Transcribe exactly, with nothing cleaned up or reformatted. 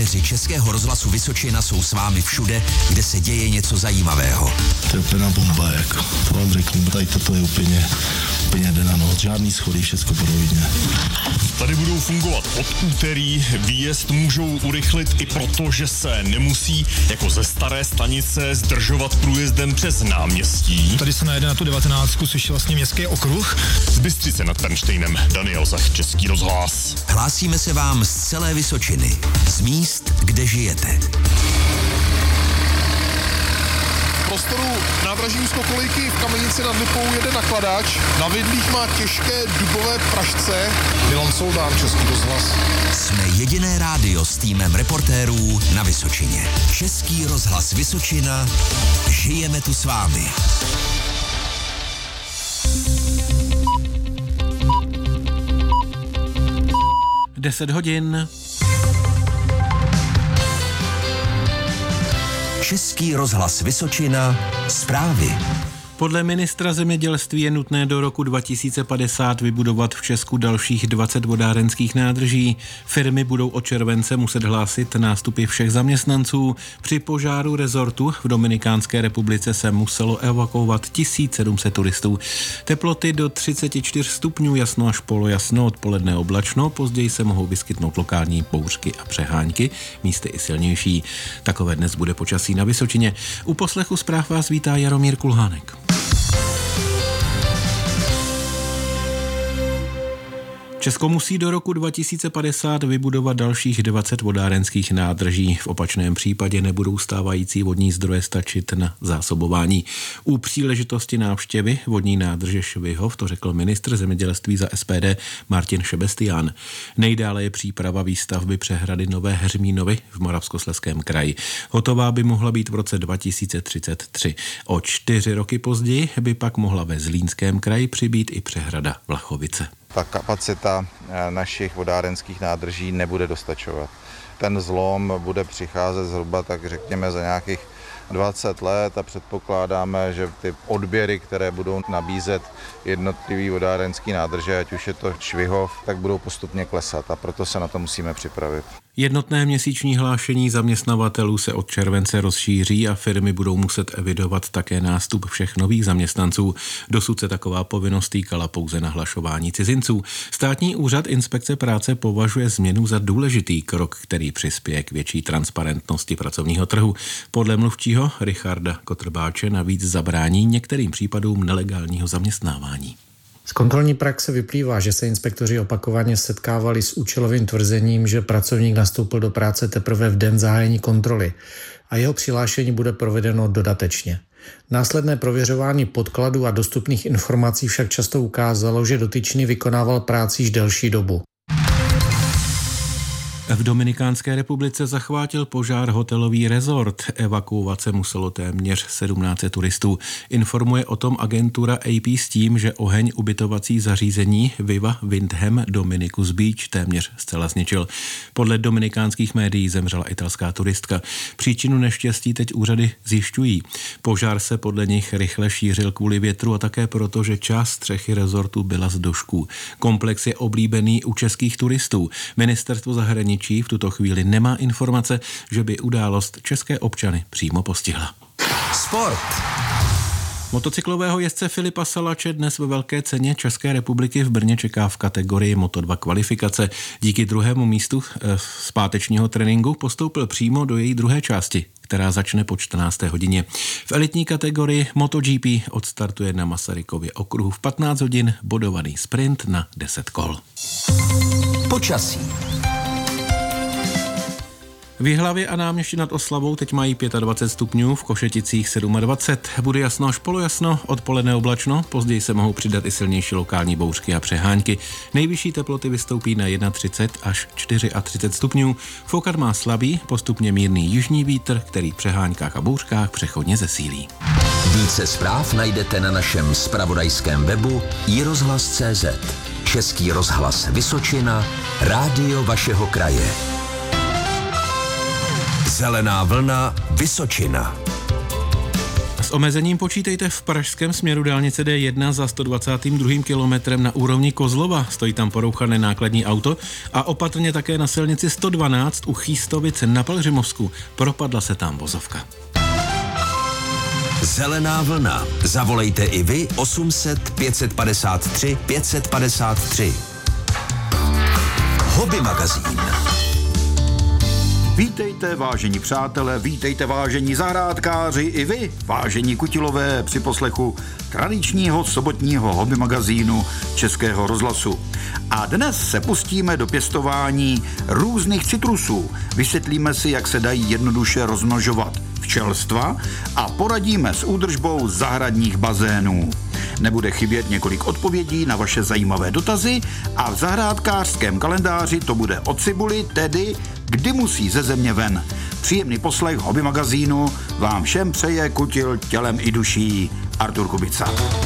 Reportéři Českého rozhlasu Vysočina jsou s vámi všude, kde se děje něco zajímavého. To je úplná bomba, jako. To vám řeknu, tady toto je úplně, úplně jde na noc. Žádný schody, všecko podobně. Tady budou fungovat od úterý, výjezd můžou urychlit i proto, že se nemusí jako ze staré stanice zdržovat průjezdem přes náměstí. Tady se najede na tu devatenáctku, což je vlastně městský okruh. Z Bystřice nad Pernštejnem, Daniel Zach, Český rozhlas. Hlásíme se vám z celé Vysočiny, z míst, kde žijete. V prostoru nádraží úzkokolejky v Kamenici nad Lipou jede nakladač. Na vidlích má těžké dubové pražce. Milan Soldán, Český rozhlas. Jsme jediné rádio s týmem reportérů na Vysočině. Český rozhlas Vysočina. Žijeme tu s vámi. deset hodin. Český rozhlas Vysočina. Zprávy. Podle ministra zemědělství je nutné do roku dva tisíce padesát vybudovat v Česku dalších dvacet vodárenských nádrží. Firmy budou od července muset hlásit nástupy všech zaměstnanců. Při požáru rezortu v Dominikánské republice se muselo evakuovat tisíc sedm set turistů. Teploty do třicet čtyři stupňů, jasno až polojasno, odpoledne oblačno, později se mohou vyskytnout lokální bouřky a přehánky, místy i silnější. Takové dnes bude počasí na Vysočině. U poslechu zpráv vás vítá Jaromír Kulhánek. Česko musí do roku dva tisíce padesát vybudovat dalších dvacet vodárenských nádrží. V opačném případě nebudou stávající vodní zdroje stačit na zásobování. U příležitosti návštěvy vodní nádrže Švihov to řekl ministr zemědělství za S P D Martin Šebestián. Nejdále je příprava výstavby přehrady Nové Heřmínovy v Moravskoslezském kraji. Hotová by mohla být v roce dva tisíce třicet tři. O čtyři roky později by pak mohla ve Zlínském kraji přibýt i přehrada Vlachovice. Ta kapacita našich vodárenských nádrží nebude dostačovat. Ten zlom bude přicházet zhruba, tak řekněme, za nějakých dvacet let a předpokládáme, že ty odběry, které budou nabízet jednotlivý vodárenský nádrže, ať už je to Švihov, tak budou postupně klesat a proto se na to musíme připravit. Jednotné měsíční hlášení zaměstnavatelů se od července rozšíří a firmy budou muset evidovat také nástup všech nových zaměstnanců. Dosud se taková povinnost týkala pouze nahlašování cizinců. Státní úřad inspekce práce považuje změnu za důležitý krok, který přispěje k větší transparentnosti pracovního trhu. Podle mluvčího Richarda Kotrbáče navíc zabrání některým případům nelegálního zaměstnávání. Z kontrolní praxe vyplývá, že se inspektoři opakovaně setkávali s účelovým tvrzením, že pracovník nastoupil do práce teprve v den zahájení kontroly a jeho přihlášení bude provedeno dodatečně. Následné prověřování podkladů a dostupných informací však často ukázalo, že dotyčný vykonával práci již delší dobu. V Dominikánské republice zachvátil požár hotelový rezort. Evakuovat se muselo téměř sedmnáct set turistů. Informuje o tom agentura A P s tím, že oheň ubytovací zařízení Viva Windham Dominicus Beach téměř zcela zničil. Podle dominikánských médií zemřela italská turistka. Příčinu neštěstí teď úřady zjišťují. Požár se podle nich rychle šířil kvůli větru a také proto, že část střechy rezortu byla z došků. Komplex je oblíbený u českých turistů. Ministerstvo zahraničí v tuto chvíli nemá informace, že by událost české občany přímo postihla. Sport. Motocyklového jezdce Filipa Salače dnes ve velké ceně České republiky v Brně čeká v kategorii Moto dva kvalifikace. Díky druhému místu z pátečního tréninku postoupil přímo do její druhé části, která začne po čtrnácté hodině. V elitní kategorii MotoGP odstartuje na Masarykově okruhu v patnáct hodin bodovaný sprint na deset kol. Počasí. V Jihlavě a Náměšti nad Oslavou teď mají dvacet pět stupňů, v Košeticích dvacet sedm. Bude jasno až polojasno, odpoledne oblačno, později se mohou přidat i silnější lokální bouřky a přehánky. Nejvyšší teploty vystoupí na třicet jedna až třicet čtyři stupňů. Foukat má slabý, postupně mírný jižní vítr, který v přeháňkách a bouřkách přechodně zesílí. Více zpráv najdete na našem zpravodajském webu i rozhlas tečka cé zet. Český rozhlas Vysočina, rádio vašeho kraje. Zelená vlna Vysočina. S omezením počítejte v pražském směru dálnice D jedna za sto dvacátým druhým kilometrem na úrovni Kozlova. Stojí tam porouchané nákladní auto a opatrně také na silnici sto dvanáct u Chýstovic na Pelhřimovsku. Propadla se tam vozovka. Zelená vlna. Zavolejte i vy osm set pět padesát tři pět padesát tři. Hobby magazín. Vítejte, vážení přátelé, vítejte, vážení zahrádkáři, i vy, vážení kutilové, při poslechu tradičního sobotního hobby magazínu Českého rozhlasu. A dnes se pustíme do pěstování různých citrusů. Vysvětlíme si, jak se dají jednoduše rozmnožovat včelstva a poradíme s údržbou zahradních bazénů. Nebude chybět několik odpovědí na vaše zajímavé dotazy a v zahrádkářském kalendáři to bude o cibuli, tedy kdy musí ze země ven. Příjemný poslech hobby magazínu vám všem přeje kutil tělem i duší Artur Kubica.